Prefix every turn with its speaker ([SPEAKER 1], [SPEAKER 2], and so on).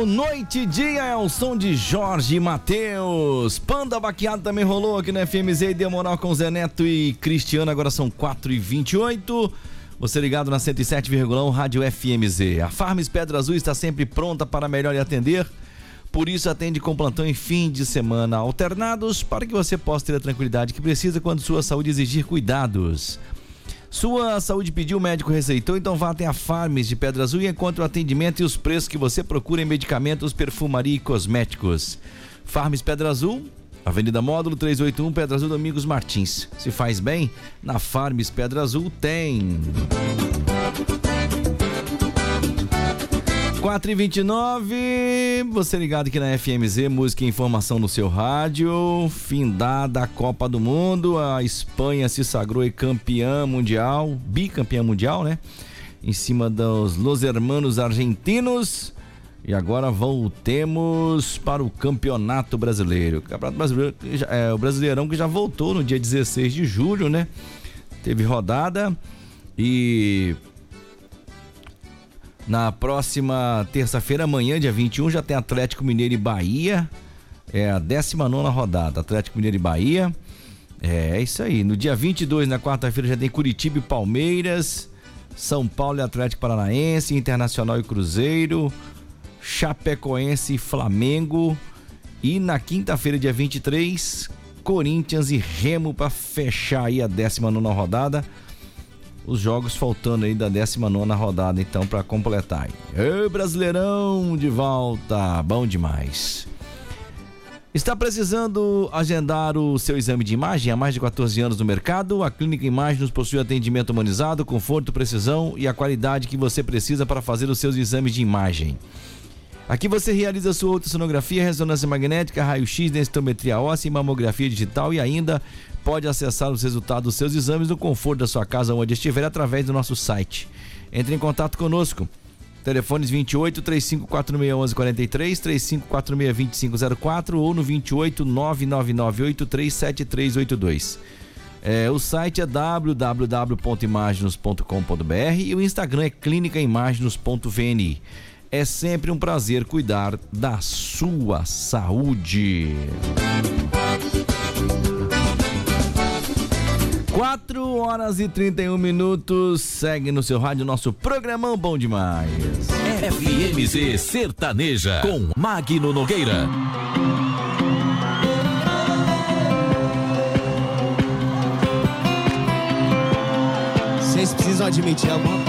[SPEAKER 1] no Noite e Dia é o som de Jorge Mateus. Panda Baqueado também rolou aqui no FMZ e deu moral com Zé Neto e Cristiano. Agora são 4h28. Você ligado na 107,1 Rádio FMZ. A Farms Pedra Azul está sempre pronta para melhor lhe atender. Por isso atende com plantão em fim de semana alternados para que você possa ter a tranquilidade que precisa quando sua saúde exigir cuidados. Sua saúde pediu, o médico receitou, então vá até a Farms de Pedra Azul e encontre o atendimento e os preços que você procura em medicamentos, perfumaria e cosméticos. Farms Pedra Azul, Avenida Módulo 381, Pedra Azul, Domingos Martins. Se faz bem, na Farms Pedra Azul tem. 4h29, você ligado aqui na FMZ, música e informação no seu rádio. Findada a Copa do Mundo, a Espanha se sagrou campeã mundial, bicampeã mundial, né? Em cima dos Los Hermanos argentinos. E agora voltemos para o Campeonato Brasileiro. O Campeonato Brasileiro, o Brasileirão que já voltou no dia 16 de julho, né? Teve rodada e... na próxima terça-feira, amanhã, dia 21, já tem Atlético Mineiro e Bahia. É a 19ª rodada, Atlético Mineiro e Bahia. É isso aí. No dia 22, na quarta-feira, já tem Curitiba e Palmeiras, São Paulo e Atlético Paranaense, Internacional e Cruzeiro, Chapecoense e Flamengo. E na quinta-feira, dia 23, Corinthians e Remo para fechar aí a 19ª rodada. Os jogos faltando aí da 19ª rodada, então, para completar. Ei, Brasileirão de volta, bom demais. Está precisando agendar o seu exame de imagem há mais de 14 anos no mercado? A Clínica Imaginos possui atendimento humanizado, conforto, precisão e a qualidade que você precisa para fazer os seus exames de imagem. Aqui você realiza sua ultrassonografia, ressonância magnética, raio-x, densitometria óssea e mamografia digital e ainda pode acessar os resultados dos seus exames no conforto da sua casa onde estiver através do nosso site. Entre em contato conosco. Telefones 28 3546 1143, 3546 2504 ou no 28 999837382. O site é www.imaginos.com.br e o Instagram é clinicaimaginos.vni. É sempre um prazer cuidar da sua saúde. 4h31, segue no seu rádio nosso programão bom demais.
[SPEAKER 2] FMZ Sertaneja com Magno Nogueira.
[SPEAKER 3] Vocês precisam admitir alguma